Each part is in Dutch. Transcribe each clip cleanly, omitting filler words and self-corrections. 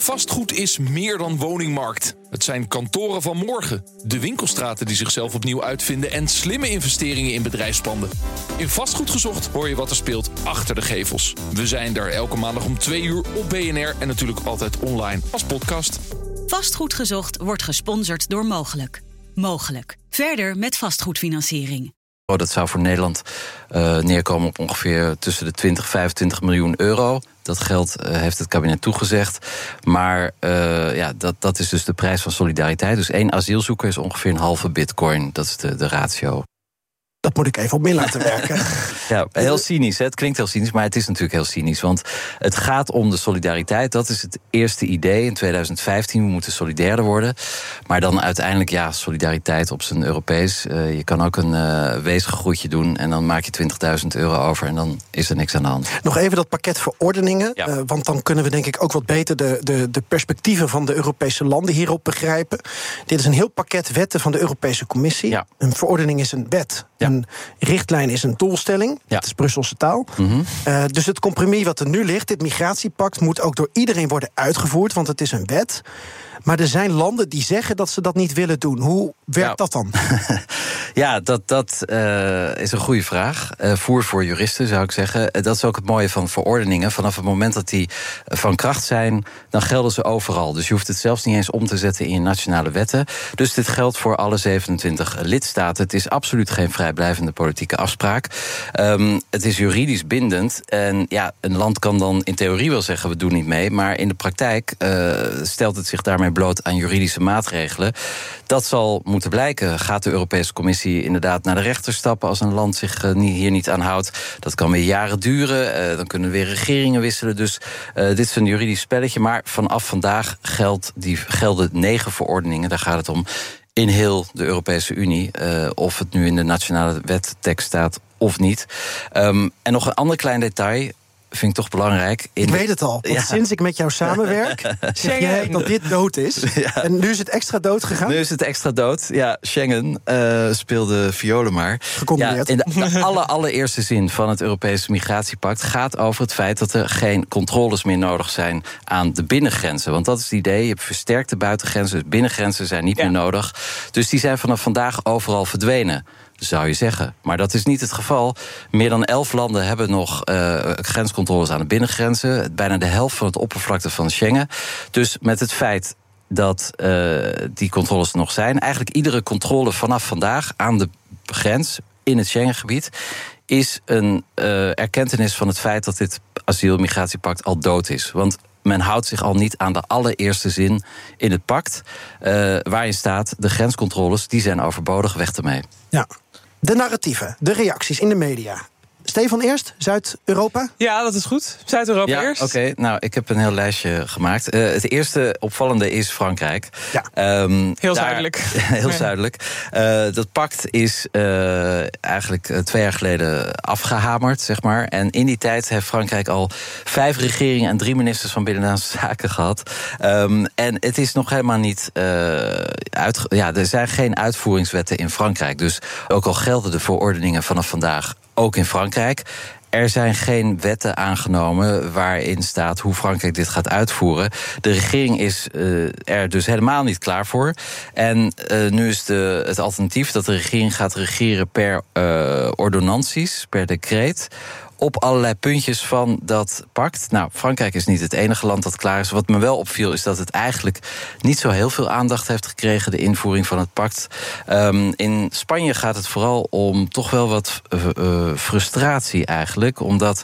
Vastgoed is meer dan woningmarkt. Het zijn kantoren van morgen, de winkelstraten die zichzelf opnieuw uitvinden en slimme investeringen in bedrijfspanden. In Vastgoed Gezocht hoor je wat er speelt achter de gevels. We zijn er elke maandag om 2 uur op BNR en natuurlijk altijd online als podcast. Vastgoed Gezocht wordt gesponsord door Mogelijk. Mogelijk. Verder met vastgoedfinanciering. Dat zou voor Nederland neerkomen op ongeveer tussen de 20 en 25 miljoen euro. Dat geld heeft het kabinet toegezegd. Maar dat is dus de prijs van solidariteit. Dus 1 asielzoeker is ongeveer een halve bitcoin. Dat is de ratio. Dat moet ik even op me laten werken. Ja, heel cynisch. Hè? Het klinkt heel cynisch, maar het is natuurlijk heel cynisch. Want het gaat om de solidariteit. Dat is het eerste idee in 2015. We moeten solidairder worden. Maar dan uiteindelijk, solidariteit op zijn Europees. Je kan ook een weesgegroetje doen en dan maak je 20.000 euro over en dan is er niks aan de hand. Nog even dat pakket verordeningen. Ja. Want dan kunnen we denk ik ook wat beter de perspectieven van de Europese landen hierop begrijpen. Dit is een heel pakket wetten van de Europese Commissie. Ja. Een verordening is een wet. Ja. Een richtlijn is een doelstelling. Ja. Dat is Brusselse taal. Mm-hmm. Dus het compromis wat er nu ligt, dit migratiepact, moet ook door iedereen worden uitgevoerd, want het is een wet. Maar er zijn landen die zeggen dat ze dat niet willen doen. Hoe werkt dat dan? Ja, dat is een goede vraag. Voer voor juristen, zou ik zeggen. Dat is ook het mooie van verordeningen. Vanaf het moment dat die van kracht zijn, dan gelden ze overal. Dus je hoeft het zelfs niet eens om te zetten in je nationale wetten. Dus dit geldt voor alle 27 lidstaten. Het is absoluut geen vrijblijvende politieke afspraak. Het is juridisch bindend. En een land kan dan in theorie wel zeggen, we doen niet mee. Maar in de praktijk stelt het zich daarmee bloot aan juridische maatregelen. Dat zal moeten blijken. Gaat de Europese Commissie inderdaad naar de rechter stappen als een land zich hier niet aan houdt? Dat kan weer jaren duren. Dan kunnen weer regeringen wisselen. Dus dit is een juridisch spelletje. Maar vanaf vandaag gelden 9 verordeningen. Daar gaat het om in heel de Europese Unie. Of het nu in de nationale wettekst staat of niet. En nog een ander klein detail. Vind ik toch belangrijk. Ik weet het al, want sinds ik met jou samenwerk, zeg jij dat dit dood is. Ja. En nu is het extra dood gegaan? Nu is het extra dood. Ja, Schengen speelde violen maar. Gecontroleerd. In de allereerste zin van het Europese migratiepact gaat over het feit dat er geen controles meer nodig zijn aan de binnengrenzen. Want dat is het idee. Je hebt versterkte buitengrenzen, dus binnengrenzen zijn niet meer nodig. Dus die zijn vanaf vandaag overal verdwenen, zou je zeggen. Maar dat is niet het geval. Meer dan 11 landen hebben nog grenscontroles aan de binnengrenzen. Bijna de helft van het oppervlakte van Schengen. Dus met het feit dat die controles er nog zijn, eigenlijk iedere controle vanaf vandaag aan de grens in het Schengengebied is een erkentenis van het feit dat dit asiel-migratiepact al dood is. Want men houdt zich al niet aan de allereerste zin in het pact, waarin staat, de grenscontroles die zijn overbodig, weg ermee. Ja. De narratieven, de reacties in de media. Stefan eerst, Zuid-Europa? Ja, dat is goed. Zuid-Europa eerst. Oké. Nou, ik heb een heel lijstje gemaakt. Het eerste opvallende is Frankrijk. Ja. Heel zuidelijk. Heel zuidelijk. Dat pact is eigenlijk 2 jaar geleden afgehamerd, zeg maar. En in die tijd heeft Frankrijk al 5 regeringen en 3 ministers van Binnenlandse Zaken gehad. En het is nog helemaal niet er zijn geen uitvoeringswetten in Frankrijk. Dus ook al gelden de verordeningen vanaf vandaag ook in Frankrijk, er zijn geen wetten aangenomen waarin staat hoe Frankrijk dit gaat uitvoeren. De regering is er dus helemaal niet klaar voor. En nu is het alternatief dat de regering gaat regeren per ordonnanties, per decreet, op allerlei puntjes van dat pact. Nou, Frankrijk is niet het enige land dat klaar is. Wat me wel opviel is dat het eigenlijk niet zo heel veel aandacht heeft gekregen, de invoering van het pact. In Spanje gaat het vooral om toch wel wat frustratie eigenlijk. Omdat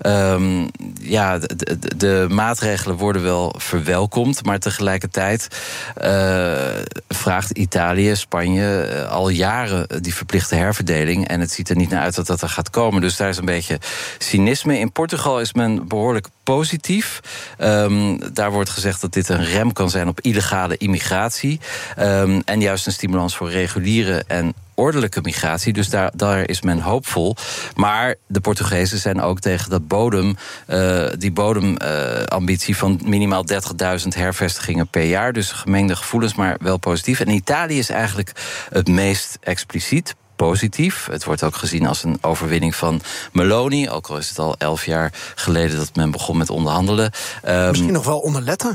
de maatregelen worden wel verwelkomd, maar tegelijkertijd vraagt Italië, Spanje al jaren die verplichte herverdeling. En het ziet er niet naar uit dat dat er gaat komen. Dus daar is een beetje cynisme. In Portugal is men behoorlijk positief. Daar wordt gezegd dat dit een rem kan zijn op illegale immigratie. En juist een stimulans voor reguliere en ordelijke migratie. Dus daar is men hoopvol. Maar de Portugezen zijn ook tegen dat bodemambitie van minimaal 30.000 hervestigingen per jaar. Dus gemengde gevoelens, maar wel positief. En Italië is eigenlijk het meest expliciet positief. Het wordt ook gezien als een overwinning van Meloni. Ook al is het al 11 jaar geleden dat men begon met onderhandelen. Misschien nog wel onder letten.